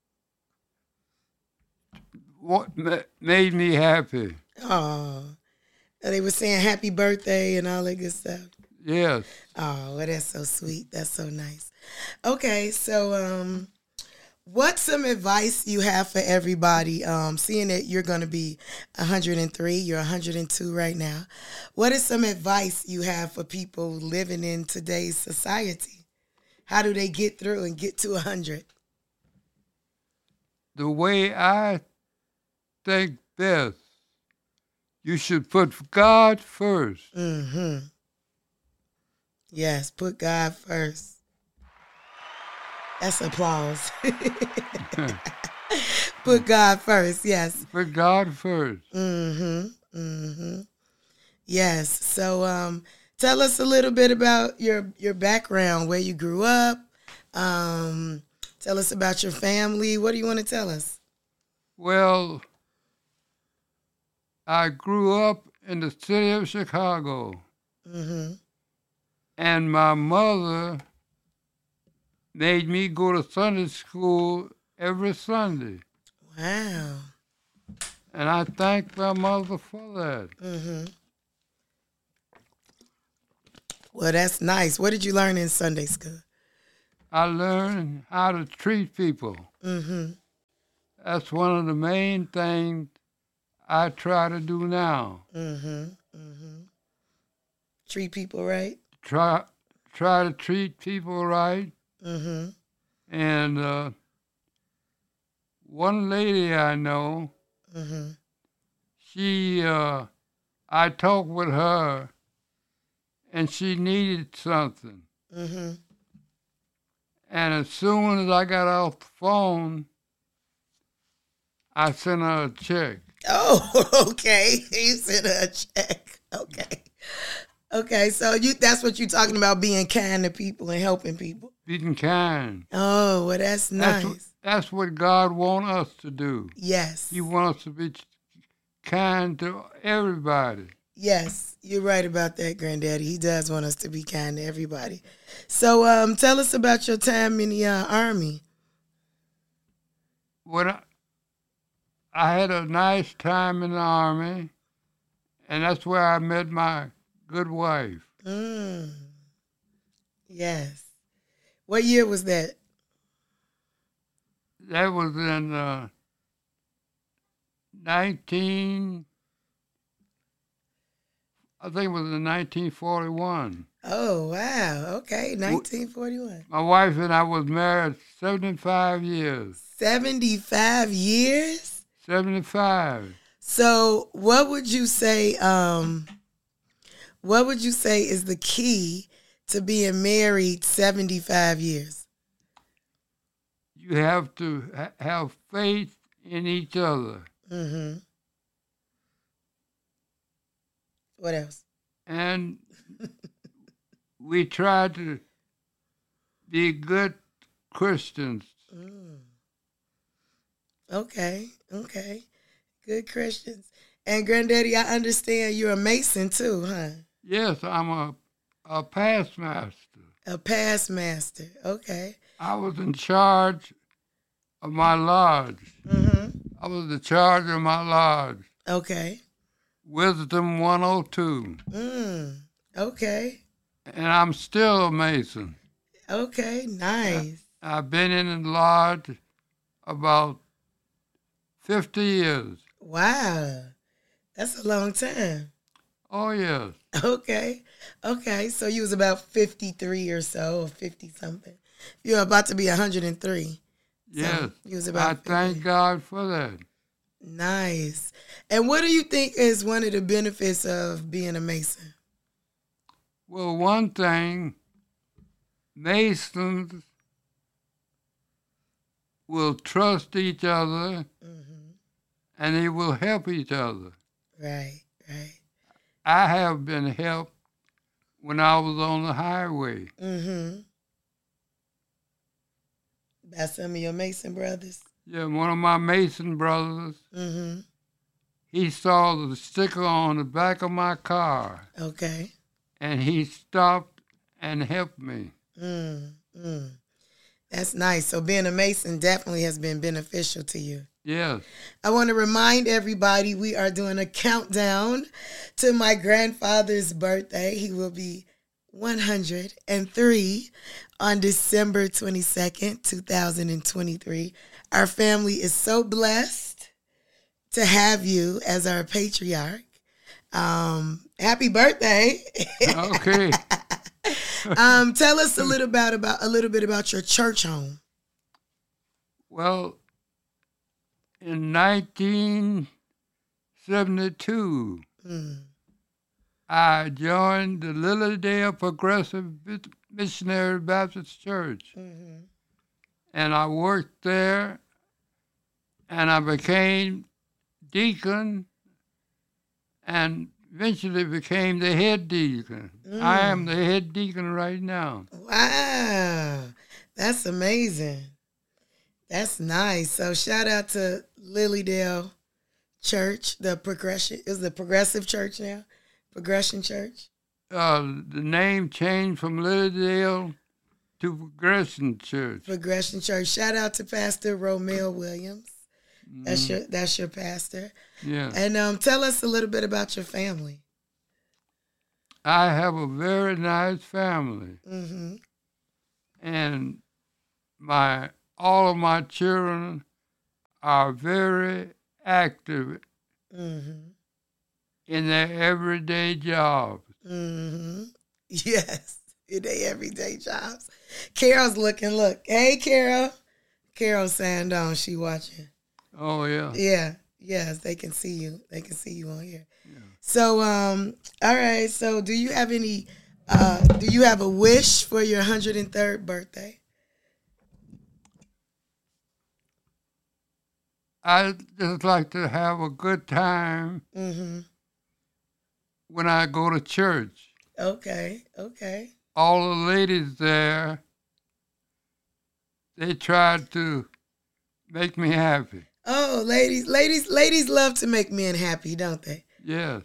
what ma- made me happy. Oh, they were saying happy birthday and all that good stuff. Yes. Oh, well, that's so sweet. That's so nice. Okay, so um, what's some advice you have for everybody? Um, seeing that you're going to be one hundred three, you're one hundred two right now. What is some advice you have for people living in today's society? How do they get through and get to one hundred? The way I think best, you should put God first. Mm-hmm. Yes, put God first. That's applause. Put God first, yes. Put God first. Mm-hmm. Mm-hmm. Yes. So um tell us a little bit about your your background, where you grew up. Um, tell us about your family. What do you want to tell us? Well, I grew up in the city of Chicago. Mm-hmm. And my mother made me go to Sunday school every Sunday. Wow. And I thank my mother for that. Mm-hmm. Well, that's nice. What did you learn in Sunday school? I learned how to treat people. Mm-hmm. That's one of the main things I try to do now. Mm-hmm. Mm-hmm. Treat people right? Try try to treat people right. Mm-hmm. And uh, one lady I know, Mm-hmm. she, uh, I talked with her, and she needed something. Mm-hmm. And as soon as I got off the phone, I sent her a check. Oh, okay. You sent her a check. Okay. Okay, so you that's what you're talking about, being kind to people and helping people. Being kind. Oh, well, that's nice. That's, what- that's what God wants us to do. Yes. He wants us to be kind to everybody. Yes, you're right about that, Granddaddy. He does want us to be kind to everybody. So um, tell us about your time in the uh, Army. When I, I had a nice time in the Army, and that's where I met my good wife. Mm. Yes. What year was that? That was in uh, nineteen, I think it was in nineteen forty-one. Oh, wow. Okay, nineteen forty-one. My wife and I was married seventy-five years. seventy-five years? seventy-five. So what would you say, um, what would you say is the key to being married seventy-five years? You have to ha- have faith in each other. Mm-hmm. What else? And we try to be good Christians. Mm. Okay, okay. Good Christians. And Granddaddy, I understand you're a Mason too, huh? Yes, I'm a, a past master. A past master. Okay. I was in charge of my lodge. Mm-hmm. I was in charge of my lodge. Okay. Wisdom one oh two. Mm. Okay. And I'm still a Mason. Okay. Nice. I've been in the lodge about fifty years. Wow. That's a long time. Oh, yes. Okay. Okay. So you was about fifty-three or so, or fifty something. You're about to be one hundred three. Yes. So you was about I thank fifty. God for that. Nice. And what do you think is one of the benefits of being a Mason? Well, one thing, Masons will trust each other, Mm-hmm. and they will help each other. Right, right. I have been helped when I was on the highway. Mm-hmm. By some of your Mason brothers? Yeah, one of my Mason brothers, Mm-hmm. he saw the sticker on the back of my car, Okay. and he stopped and helped me. Mm, mm. That's nice. So being a Mason definitely has been beneficial to you. Yes. I want to remind everybody we are doing a countdown to my grandfather's birthday. He will be one hundred three on December twenty-second, two thousand twenty-three. Our family is so blessed to have you as our patriarch. Um, happy birthday. Okay. um, tell us a little about, about a little bit about your church home. Well, in nineteen seventy-two, Mm. I joined the Lilydale Progressive Missionary Baptist Church. Mm-hmm. And I worked there, and I became deacon, and eventually became the head deacon. Mm. I am the head deacon right now. Wow. That's amazing. That's nice. So shout out to Lilydale church, the progression, is the Progressive Church now? Progression Church? Uh, the name changed from Lilydale to Progression Church. Progression Church. Shout out to Pastor Romel Williams. Mm. That's your that's your pastor. Yeah. And um, tell us a little bit about your family. I have a very nice family. Mm-hmm. And my all of my children are very active mm-hmm. in their everyday jobs. Mm-hmm. Yes, in their everyday jobs. Carol's looking, look. Hey, Carol. Carol's saying down, she watching. Oh, yeah. Yeah, yes, they can see you. They can see you on here. Yeah. So, um, all right, so do you have any, uh, do you have a wish for your one hundred third birthday? I just like to have a good time mm-hmm. when I go to church. Okay, okay. All the ladies there, they try to make me happy. Oh, ladies, ladies, ladies love to make men happy, don't they? Yes.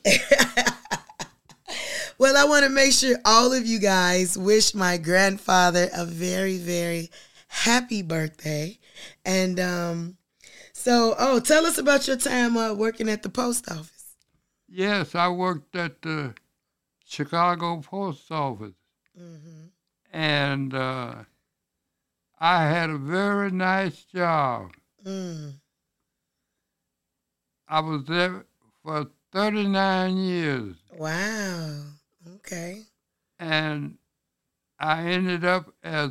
Well, I want to make sure all of you guys wish my grandfather a very, very happy birthday. And, um... So, oh, tell us about your time uh, working at the post office. Yes, I worked at the Chicago post office. Mm-hmm. And uh, I had a very nice job. Mm. I was there for thirty-nine years. Wow. Okay. And I ended up as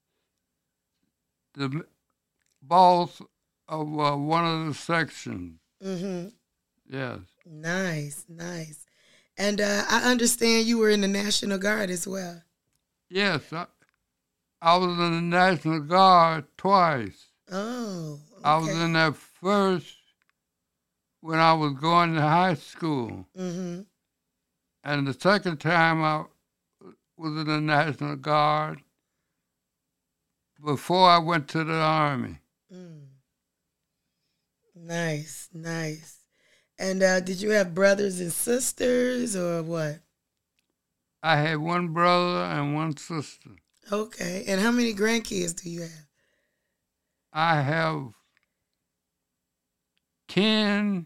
the boss of uh, one of the sections. Mm-hmm. Yes. Nice, nice. And uh, I understand you were in the National Guard as well. Yes. I, I was in the National Guard twice. Oh, okay. I was in that first when I was going to high school. Mm-hmm. And the second time I was in the National Guard before I went to the Army. Mm. Nice, nice. And uh, did you have brothers and sisters or what? I had one brother and one sister. Okay. And how many grandkids do you have? I have ten.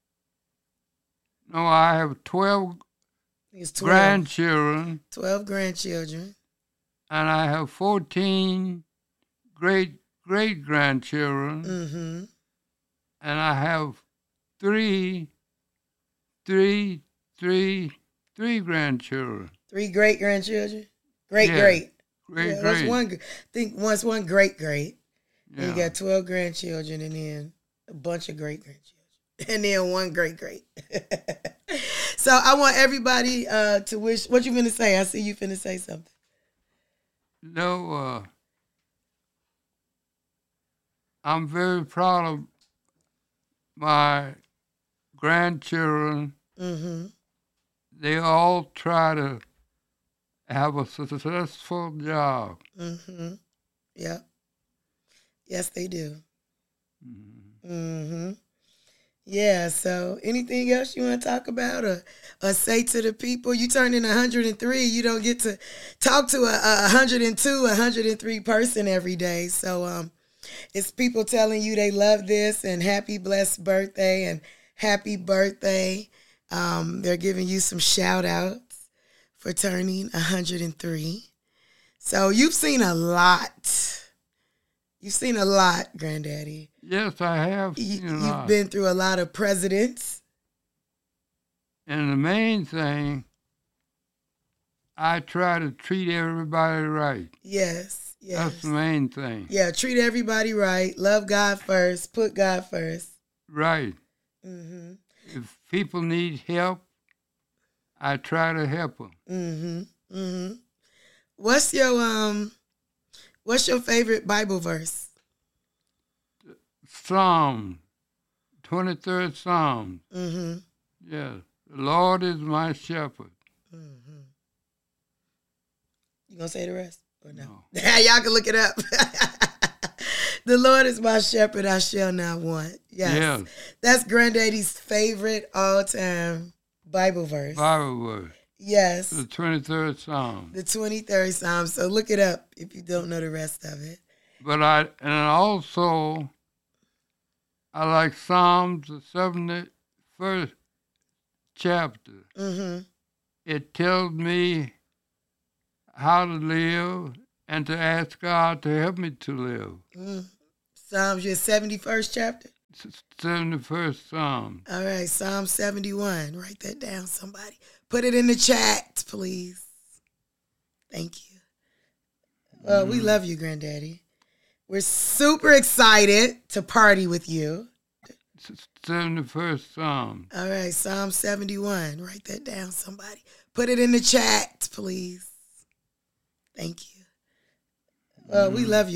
No, I have twelve, twelve grandchildren. twelve grandchildren. And I have fourteen great great grandchildren. Mm-hmm. And I have three, three, three, three grandchildren. Three great grandchildren? Great, yeah. great. Great, yeah, great. That's one, I think once one great, great. Yeah. And you got twelve grandchildren and then a bunch of great grandchildren. And then one great, great. So I want everybody uh, to wish, what you finna say? I see you finna say something. No, uh, I'm very proud of my grandchildren. Mm-hmm. They all try to have a successful job. Mm-hmm. Yep. Yes, they do. Mm-hmm. Mm-hmm. Yeah, so anything else you want to talk about or, or say to the people? You turned in one hundred three. You don't get to talk to a, a one hundred two, one hundred three person every day. So um, it's people telling you they love this and happy blessed birthday and happy birthday. Um, they're giving you some shout outs for turning one hundred three. So you've seen a lot. You've seen a lot, Granddaddy. Yes, I have You, seen a you've lot. been through a lot of presidents. And the main thing, I try to treat everybody right. Yes, yes. That's the main thing. Yeah, treat everybody right. Love God first. Put God first. Right. Mm-hmm. If people need help, I try to help them. Mm-hmm. Mm-hmm. What's your um? What's your favorite Bible verse? Psalm, twenty-third Psalm. Mm-hmm. Yes. The Lord is my shepherd. Mm-hmm. You gonna say the rest or no? No. Y'all can look it up. The Lord is my shepherd, I shall not want. Yes. Yes. That's Granddaddy's favorite all-time Bible verse. Bible verse. Yes. The twenty-third Psalm. The twenty-third Psalm. So look it up if you don't know the rest of it. But I, and also, I like Psalms, the seventy-first chapter. Mm-hmm. It tells me how to live and to ask God to help me to live. Mm. Psalms, your seventy-first chapter? seventy-first Psalm. All right, Psalm seventy-one. Write that down, somebody. Put it in the chat, please. Thank you. Well, mm. we love you, Granddaddy. We're super excited to party with you. seventy-first Psalm. All right, Psalm seventy-one. Write that down, somebody. Put it in the chat, please. Thank you. Well, mm. we love you.